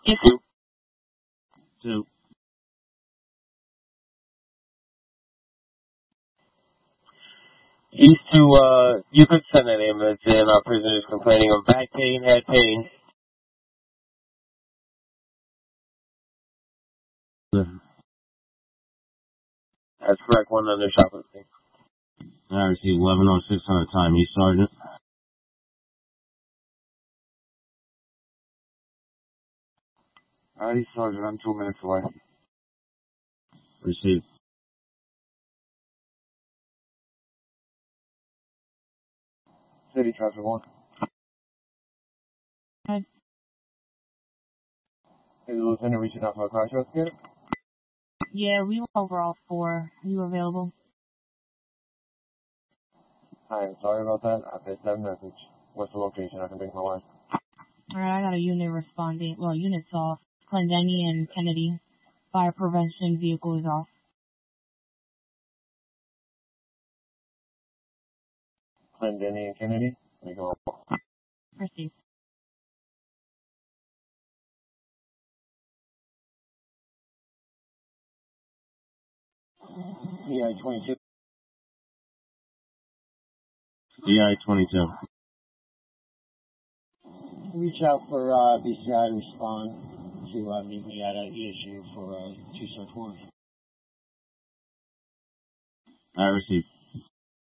East 2. East 2, you could send an ambulance in. Our prisoner is complaining of back pain, head pain. That's correct, one under shoplifting. I received 1106 on the time. East Sergeant. East Sergeant, I'm 2 minutes away. Received. City Traffic 1. Hi. Is the lieutenant reaching out for a crash investigator? Yeah, we were overall 4. Are you available? Hi, I'm sorry about that. I missed that message. What's the location? I can bring my wife. Alright, I got a unit responding. Well, unit's off. Clendenny and Kennedy. Fire prevention vehicle is off. Clendenny and Kennedy? Make them all. Proceed. EI 22. EI 22. Reach out for BCI to respond to meet me at ESU for 2 search warrants. I received.